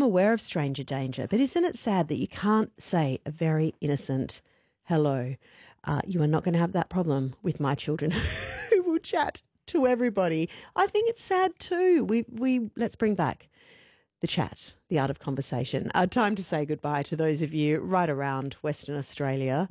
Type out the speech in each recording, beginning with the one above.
aware of stranger danger, but isn't it sad that you can't say a very innocent hello? You are not going to have that problem with my children who will chat to everybody. I think it's sad too. Let's bring back the chat, the art of conversation. Time to say goodbye to those of you right around Western Australia.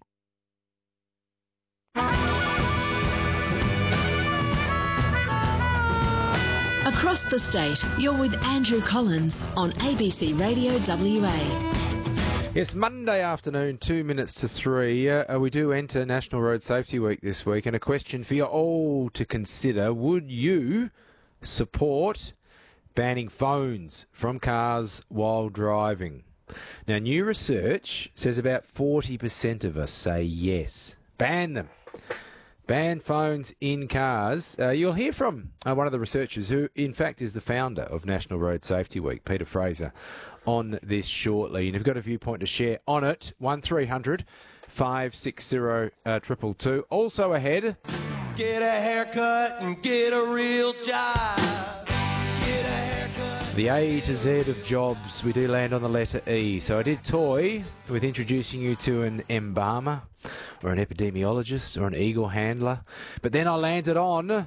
Across the state, you're with Andrew Collins on ABC Radio WA. Yes, Monday afternoon, 2 minutes to 3. We do enter National Road Safety Week this week, and a question for you all to consider. Would you support banning phones from cars while driving? Now, new research says about 40% of us say yes. Ban them. Ban phones in cars. You'll hear from one of the researchers who, in fact, is the founder of National Road Safety Week, Peter Fraser, on this shortly. And if you've got a viewpoint to share on it, 1300 560 222. Also ahead, get a haircut and get a real job. Get a haircut. The A to Z of jobs. We do land on the letter E. So I did toy with introducing you to an embalmer or an epidemiologist or an eagle handler. But then I landed on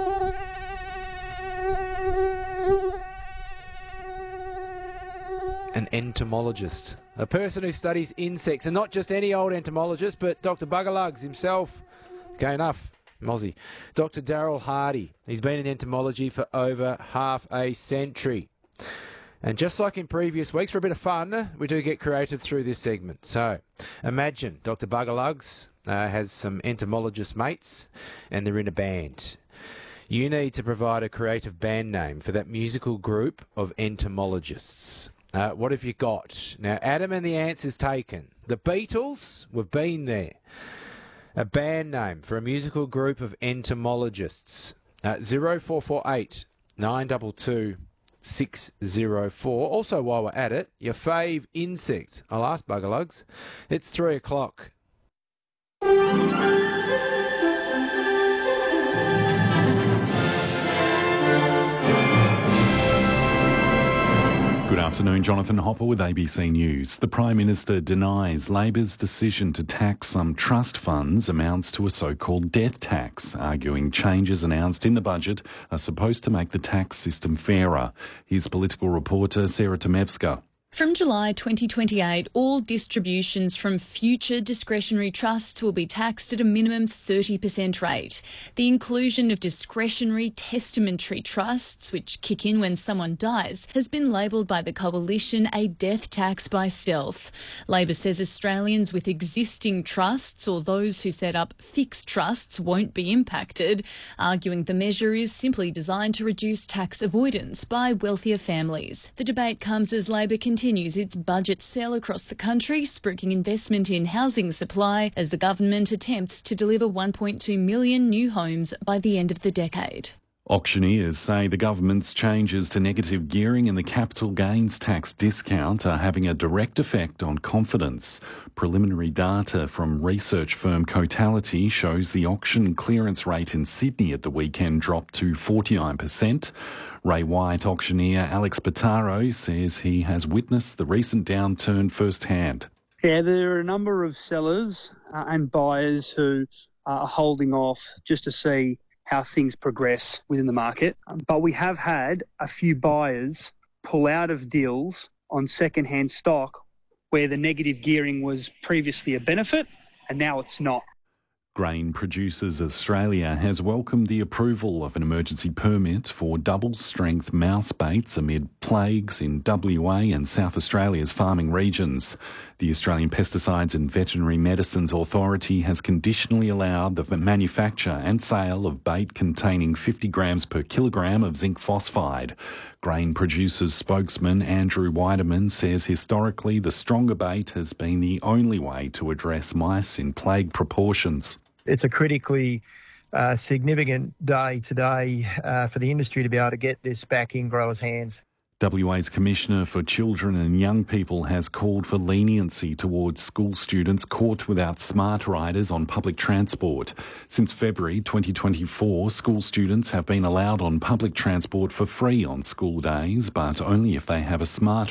an entomologist, a person who studies insects, and not just any old entomologist, but Dr. Buggerlugs himself. Okay, enough, Mozzie. Dr. Daryl Hardy. He's been in entomology for over half a century. And just like in previous weeks, for a bit of fun, we do get creative through this segment. So imagine Dr. Buggerlugs has some entomologist mates, and they're in a band. You need to provide a creative band name for that musical group of entomologists. What have you got? Now, Adam and the Answer's taken. The Beatles, we've been there. A band name for a musical group of entomologists. 0448 922 604. Also, while we're at it, your fave insect. I'll ask Buggerlugs. It's 3 o'clock. Good afternoon, Jonathan Hopper with ABC News. The Prime Minister denies Labor's decision to tax some trust funds amounts to a so-called death tax, arguing changes announced in the budget are supposed to make the tax system fairer. Here's political reporter Sarah Tomevska. From July 2028, all distributions from future discretionary trusts will be taxed at a minimum 30% rate. The inclusion of discretionary testamentary trusts, which kick in when someone dies, has been labelled by the Coalition a death tax by stealth. Labor says Australians with existing trusts or those who set up fixed trusts won't be impacted, arguing the measure is simply designed to reduce tax avoidance by wealthier families. The debate comes as Labor continues its budget sell across the country, spruiking investment in housing supply as the government attempts to deliver 1.2 million new homes by the end of the decade. Auctioneers say the government's changes to negative gearing and the capital gains tax discount are having a direct effect on confidence. Preliminary data from research firm Cotality shows the auction clearance rate in Sydney at the weekend dropped to 49%. Ray White auctioneer Alex Pataro says he has witnessed the recent downturn firsthand. Yeah, there are a number of sellers and buyers who are holding off just to see how things progress within the market. But we have had a few buyers pull out of deals on second-hand stock where the negative gearing was previously a benefit and now it's not. Grain Producers Australia has welcomed the approval of an emergency permit for double-strength mouse baits amid plagues in WA and South Australia's farming regions. The Australian Pesticides and Veterinary Medicines Authority has conditionally allowed the manufacture and sale of bait containing 50 grams per kilogram of zinc phosphide. Grain Producers spokesman Andrew Weideman says historically the stronger bait has been the only way to address mice in plague proportions. It's a critically significant day today for the industry to be able to get this back in growers' hands. WA's Commissioner for Children and Young People has called for leniency towards school students caught without smart riders on public transport. Since February 2024, school students have been allowed on public transport for free on school days, but only if they have a smart